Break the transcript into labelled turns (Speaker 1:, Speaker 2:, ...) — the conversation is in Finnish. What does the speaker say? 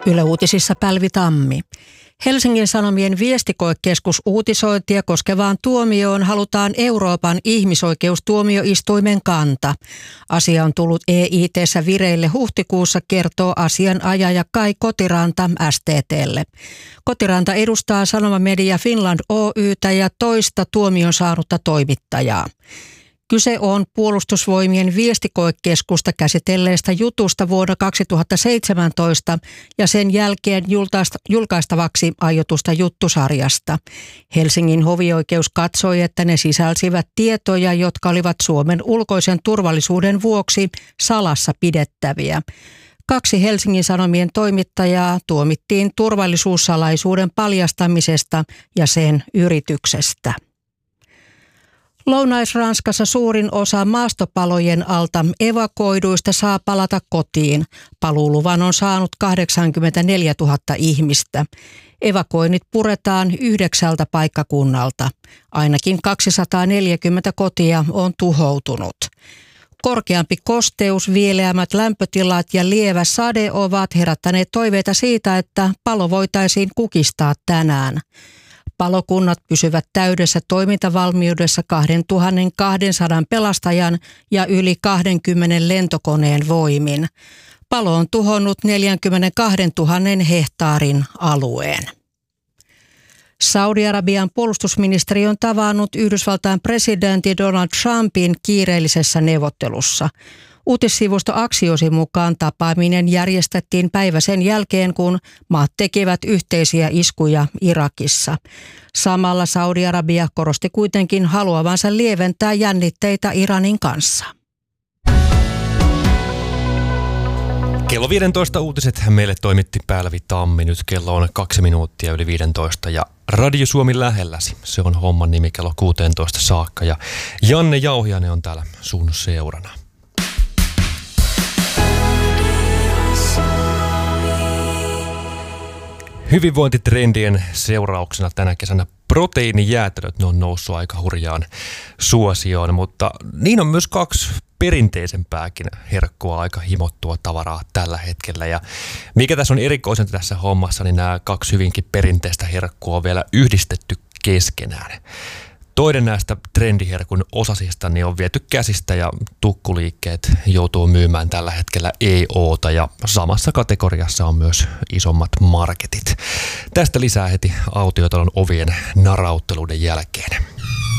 Speaker 1: Yle Uutisissa Pälvi Tammi. Helsingin Sanomien viestikoekeskus uutisointia koskevaan tuomioon halutaan Euroopan ihmisoikeustuomioistuimen kanta. Asia on tullut EIT:ssä vireille huhtikuussa, kertoo asianajaja Kai Kotiranta STT:lle. Kotiranta edustaa Sanoma Media Finland Oy:tä ja toista tuomion saanutta toimittajaa. Kyse on Puolustusvoimien viestikoekeskusta käsitelleestä jutusta vuonna 2017 ja sen jälkeen julkaistavaksi aiotusta juttusarjasta. Helsingin hovioikeus katsoi, että ne sisälsivät tietoja, jotka olivat Suomen ulkoisen turvallisuuden vuoksi salassa pidettäviä. 2 Helsingin Sanomien toimittajaa tuomittiin turvallisuussalaisuuden paljastamisesta ja sen yrityksestä. Lounais-Ranskassa suurin osa maastopalojen alta evakuoiduista saa palata kotiin. Paluuluvan on saanut 84 000 ihmistä. Evakuoinnit puretaan 9 paikkakunnalta. Ainakin 240 kotia on tuhoutunut. Korkeampi kosteus, viileämmät lämpötilat ja lievä sade ovat herättäneet toiveita siitä, että palo voitaisiin kukistaa tänään. Palokunnat pysyvät täydessä toimintavalmiudessa 2200 pelastajan ja yli 20 lentokoneen voimin. Palo on tuhonnut 42 000 hehtaarin alueen. Saudi-Arabian puolustusministeri on tavannut Yhdysvaltain presidentti Donald Trumpin kiireellisessä neuvottelussa. Uutissivusto Axiosin mukaan tapaaminen järjestettiin päivä sen jälkeen, kun maat tekivät yhteisiä iskuja Irakissa. Samalla Saudi-Arabia korosti kuitenkin haluavansa lieventää jännitteitä Iranin kanssa.
Speaker 2: Kello 15 uutiset meille toimitti Pälvi Tammi. Nyt kello on 2 minuuttia yli 15 ja Radio Suomi lähelläsi. Se on homman nimi kello 16 saakka ja Janne Jauhiainen on täällä sun seurana. Hyvinvointitrendien seurauksena tänä kesänä proteiinijäätelöt, ne on noussut aika hurjaan suosioon, mutta niin on myös 2 perinteisempääkin herkkua, aika himottua tavaraa tällä hetkellä. Ja mikä tässä on erikoisinta tässä hommassa, niin nämä 2 hyvinkin perinteistä herkkua on vielä yhdistetty keskenään. Toinen näistä trendiherkun osasista niin on viety käsistä ja tukkuliikkeet joutuu myymään tällä hetkellä EO:ta ja samassa kategoriassa on myös isommat marketit. Tästä lisää heti autiotalon ovien narautteluiden jälkeen.